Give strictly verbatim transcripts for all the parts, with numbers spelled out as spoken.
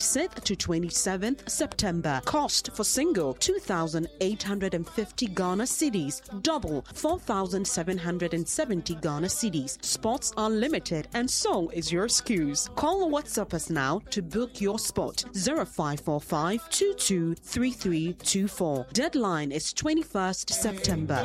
twenty-sixth to twenty-seventh September. Cost for single two thousand eight hundred fifty Ghana cedis, double four thousand seven hundred seventy Ghana cedis. Spots are limited and so is your excuse. Call or WhatsApp us now to book your spot. zero five four five two two three three two four. Deadline is twenty-first September.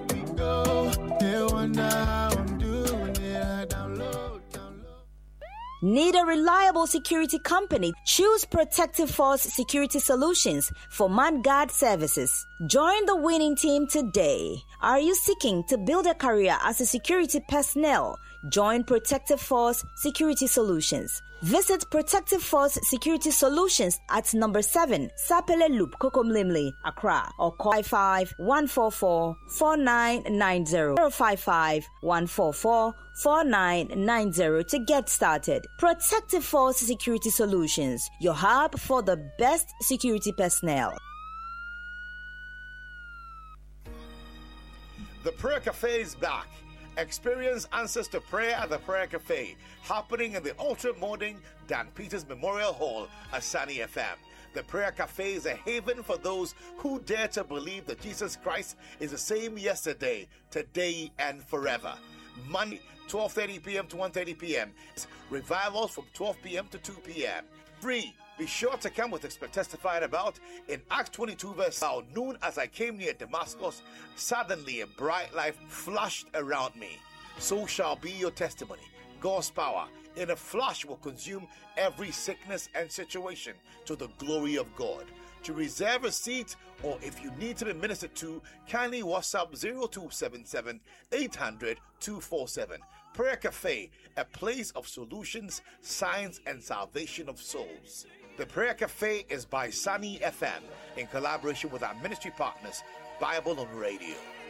Need a reliable security company? Choose Protective Force Security Solutions for ManGuard services. Join the winning team today. Are you seeking to build a career as a security personnel? Join Protective Force Security Solutions. Visit Protective Force Security Solutions at number seven, Sapele Loop, Kokomlimli, Accra, or call five five one four four four nine nine zero zero five five one four four four nine nine zero to get started. Protective Force Security Solutions, your hub for the best security personnel. The Prayer Cafe is back. Experience answers to prayer at the Prayer Cafe, happening in the ultra-modern Dan Peters Memorial Hall at Sunny F M. The Prayer Cafe is a haven for those who dare to believe that Jesus Christ is the same yesterday, today, and forever. Monday, twelve thirty p.m. to one thirty p.m. Revivals from twelve p.m. to two p.m. Free. Be sure to come with expert testified about in Acts twenty-two verse how noon as I came near Damascus, suddenly a bright light flashed around me. So shall be your testimony. God's power in a flash will consume every sickness and situation to the glory of God. To reserve a seat or if you need to be ministered to, kindly WhatsApp zero two seven seven eight hundred two four seven. Prayer Cafe, a place of solutions, signs, and salvation of souls. The Prayer Cafe is by Sunny F M in collaboration with our ministry partners, Bible on Radio.